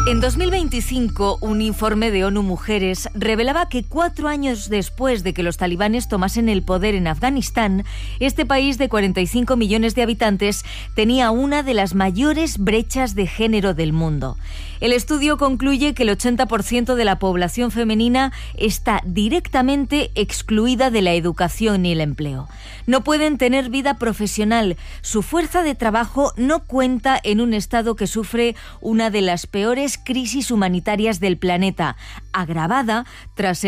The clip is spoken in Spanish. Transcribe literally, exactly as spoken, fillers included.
En dos mil veinticinco, un informe de ONU Mujeres revelaba que cuatro años después de que los talibanes tomasen el poder en Afganistán, este país de cuarenta y cinco millones de habitantes tenía una de las mayores brechas de género del mundo. El estudio concluye que el ochenta por ciento de la población femenina está directamente excluida de la educación y el empleo. No pueden tener vida profesional. Su fuerza de trabajo no cuenta en un estado que sufre una de las peores crisis humanitarias del planeta, agravada tras el